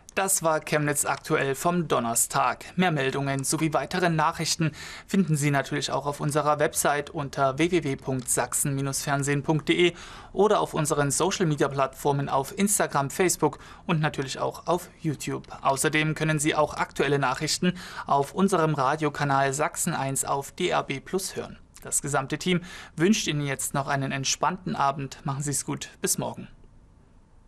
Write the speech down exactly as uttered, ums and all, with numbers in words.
Das war Chemnitz aktuell vom Donnerstag. Mehr Meldungen sowie weitere Nachrichten finden Sie natürlich auch auf unserer Website unter w w w punkt sachsen Bindestrich fernsehen punkt de oder auf unseren Social-Media-Plattformen auf Instagram, Facebook und natürlich auch auf YouTube. Außerdem können Sie auch aktuelle Nachrichten auf unserem Radiokanal Sachsen eins auf D A B Plus hören. Das gesamte Team wünscht Ihnen jetzt noch einen entspannten Abend. Machen Sie es gut. Bis morgen.